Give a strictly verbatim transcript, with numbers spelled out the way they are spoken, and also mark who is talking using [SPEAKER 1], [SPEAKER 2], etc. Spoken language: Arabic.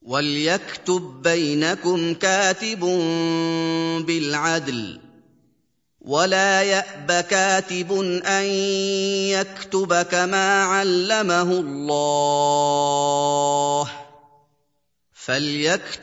[SPEAKER 1] وَلْيَكْتُب بَّيْنَكُمْ كَاتِبٌ بِالْعَدْلِ ۖ وَلَا يَأْبَ كَاتِبٌ أَن يَكْتُبَ كَمَا عَلَّمَهُ اللَّهُ ۚ فَلْيَكْتُب